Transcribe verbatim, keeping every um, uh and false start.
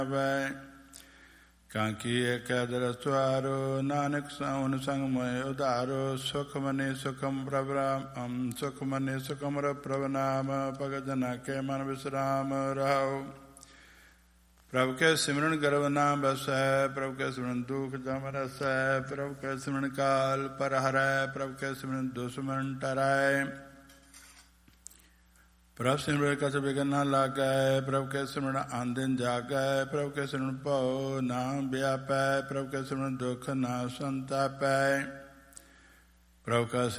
ਵੈ ਕਾਂਕੀ ਏਕੈ ਦਰਸੁਆਰੋ ਨਾਨਕ ਸਉਨ ਸੰਗ ਮੋਹਿ ਉਧਾਰੋ ਸੁਖ ਮਨਿ ਸੁਖਮ ਪ੍ਰਭ ਰਾਮ ਸੁਖ ਮਨਿ ਸੁਖਮ ਪ੍ਰਭ ਨਾਮ ਭਗਤ ਜਨਾ ਕੇ ਮਨ ਵਿਸਰਾਮ ਰਹਾਉ। ਪ੍ਰਭ ਕੇ ਸਿਮਰਨ ਗਰਵ ਨਾ ਬਸੈ ਪ੍ਰਭ ਕੇ ਸਿਮਰਨ ਦੁਖ ਜਮ ਰਸੈ ਪ੍ਰਭ ਕੇ ਸਿਮਰਨ ਕਾਲ ਪਰ ਹਰੈ ਪ੍ਰਭ ਕੇ ਸਿਮਰਨ ਦੁਸ਼ਮਨ ਟਰੈ ਪ੍ਰਭ ਸਿਮਰਨ ਕਛ ਬਿਘਨ ਨ ਲਾਗੈ ਪ੍ਰਭ ਕੇ ਸਿਮਰਨ ਆਨ ਦਿਨ ਜਾਗੈ ਪ੍ਰਭ ਕੇ ਸਿਮਰਨ ਭਉ ਨਾ ਵਿਆਪੈ ਪ੍ਰਭ ਕੇ ਸਿਮਰਨ ਦੁਖ ਨਾ ਸੰਤਾਪੈ ਪ੍ਰਭ ਕਾ